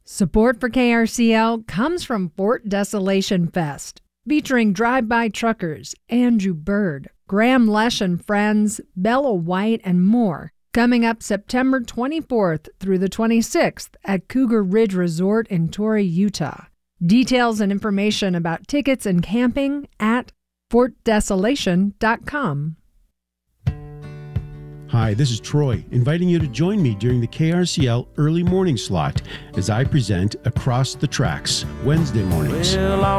Support for KRCL comes from Fort Desolation Fest, featuring drive-by truckers, Andrew Bird, Graham Lesh and Friends, Bella White, and more, coming up September 24th through the 26th at Cougar Ridge Resort in Torrey, Utah. Details and information about tickets and camping at fortdesolation.com. Hi, this is Troy, inviting you to join me during the KRCL early morning slot as I present Across the Tracks, Wednesday mornings. Well,